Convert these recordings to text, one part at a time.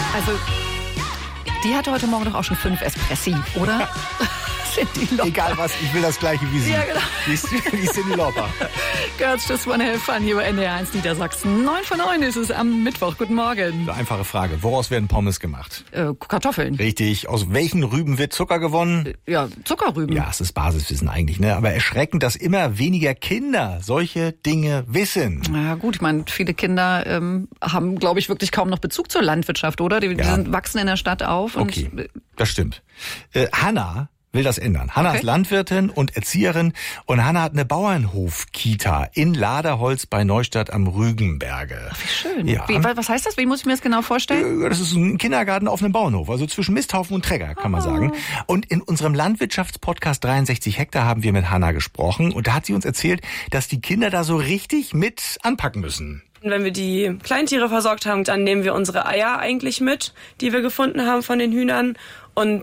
Also, die hatte heute Morgen doch auch schon 5 Espressi, oder? Cyndi Lauper. Egal was, ich will das Gleiche wie sie. Ja, genau. Die Cyndi Lauper. Girls Just Wanna Have Fun hier bei NDR 1 Niedersachsen. 9:09 ist es am Mittwoch. Guten Morgen. Eine einfache Frage. Woraus werden Pommes gemacht? Kartoffeln. Richtig. Aus welchen Rüben wird Zucker gewonnen? Ja, Zuckerrüben. Ja, es ist Basiswissen eigentlich, ne? Aber erschreckend, dass immer weniger Kinder solche Dinge wissen. Ja gut, ich meine, viele Kinder haben, glaube ich, wirklich kaum noch Bezug zur Landwirtschaft, oder? Die wachsen in der Stadt auf. Okay, das stimmt. Hanna will das ändern. Hanna ist Landwirtin und Erzieherin und Hanna hat eine Bauernhof-Kita in Laderholz bei Neustadt am Rügenberge. Ach, wie schön. Ja. Was heißt das? Wie muss ich mir das genau vorstellen? Das ist ein Kindergarten auf einem Bauernhof, also zwischen Misthaufen und Trecker, kann man sagen. Und in unserem Landwirtschaftspodcast 63 Hektar haben wir mit Hanna gesprochen und da hat sie uns erzählt, dass die Kinder da so richtig mit anpacken müssen. Wenn wir die Kleintiere versorgt haben, dann nehmen wir unsere Eier eigentlich mit, die wir gefunden haben von den Hühnern und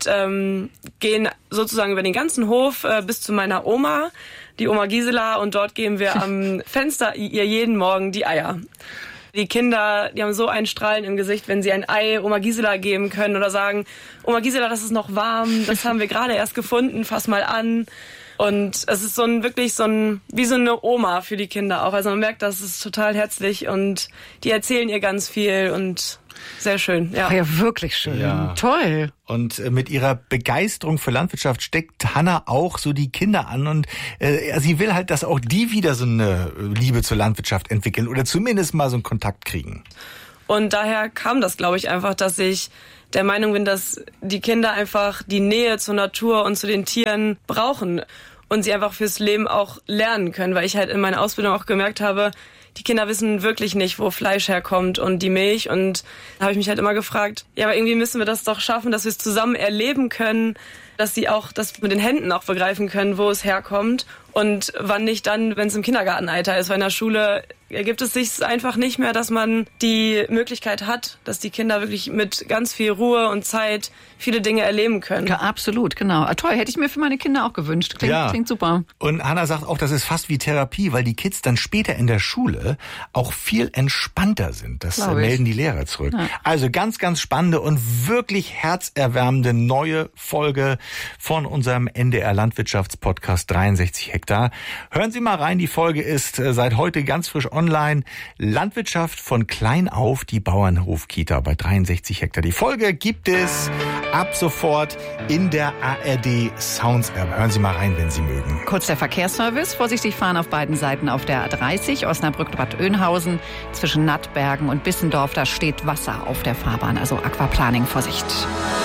gehen sozusagen über den ganzen Hof bis zu meiner Oma, die Oma Gisela, und dort geben wir am Fenster ihr jeden Morgen die Eier. Die Kinder, die haben so ein Strahlen im Gesicht, wenn sie ein Ei Oma Gisela geben können oder sagen, Oma Gisela, das ist noch warm, das haben wir gerade erst gefunden, fass mal an. Und es ist wie so eine Oma für die Kinder auch. Also man merkt, das ist total herzlich und die erzählen ihr ganz viel und sehr schön. Ja, Ja, wirklich schön. Ja. Toll. Und mit ihrer Begeisterung für Landwirtschaft steckt Hanna auch so die Kinder an und sie will halt, dass auch die wieder so eine Liebe zur Landwirtschaft entwickeln oder zumindest mal so einen Kontakt kriegen. Und daher kam das, glaube ich, einfach, dass ich der Meinung bin, dass die Kinder einfach die Nähe zur Natur und zu den Tieren brauchen und sie einfach fürs Leben auch lernen können, weil ich halt in meiner Ausbildung auch gemerkt habe, die Kinder wissen wirklich nicht, wo Fleisch herkommt und die Milch, und da habe ich mich halt immer gefragt, ja, aber irgendwie müssen wir das doch schaffen, dass wir es zusammen erleben können, dass sie auch das mit den Händen auch begreifen können, wo es herkommt und wann nicht dann, wenn es im Kindergartenalter ist, weil in der Schule ergibt es sich einfach nicht mehr, dass man die Möglichkeit hat, dass die Kinder wirklich mit ganz viel Ruhe und Zeit viele Dinge erleben können. Ja, absolut, genau. Toll, hätte ich mir für meine Kinder auch gewünscht. Klingt super. Und Hanna sagt auch, das ist fast wie Therapie, weil die Kids dann später in der Schule auch viel entspannter sind. Das melden die Lehrer zurück. Ja. Also ganz, ganz spannende und wirklich herzerwärmende neue Folge von unserem NDR Landwirtschaftspodcast 63 Hektar. Hören Sie mal rein, die Folge ist seit heute ganz frisch online. Landwirtschaft von klein auf, die Bauernhof-Kita bei 63 Hektar. Die Folge gibt es ab sofort in der ARD Sounds App. Hören Sie mal rein, wenn Sie mögen. Kurz der Verkehrsservice. Vorsichtig fahren auf beiden Seiten auf der A30, Osnabrück-Bad Oeynhausen. Zwischen Nattbergen und Bissendorf, da steht Wasser auf der Fahrbahn. Also Aquaplaning, Vorsicht.